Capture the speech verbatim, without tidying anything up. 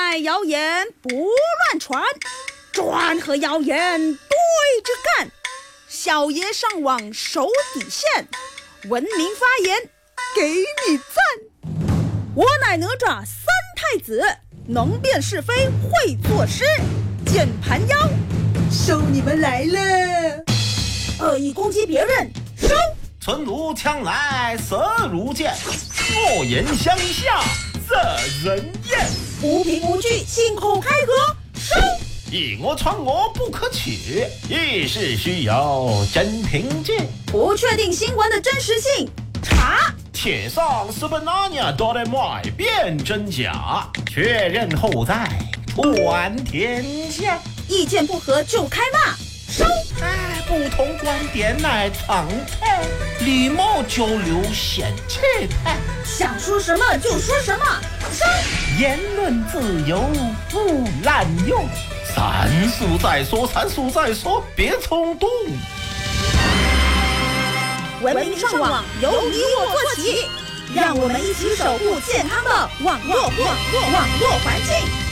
来谣言不乱传，专和谣言对着干。小爷上网守底线，文明发言给你赞。我乃哪吒三太子，能辨是非会作诗。键盘妖，收你们来了！恶意攻击别人，收！ 存如枪来色如剑，恶言相向惹人厌。 无凭无据信口开河，收！ 以讹传讹不可取，议事需有真凭据。 不确定新闻的真实性，查。 铁上是本那年都得买辨真假，确认后再传天下。 意见不合就开骂，收！ 哎，不同观点乃常态，礼貌交流显气派。 想说什么就说什么，收！ 言论自由不滥用，三叔再说，三叔再说，别冲动。 文明上网由你我做起，让我们一起守护健康的网络网络网络环境。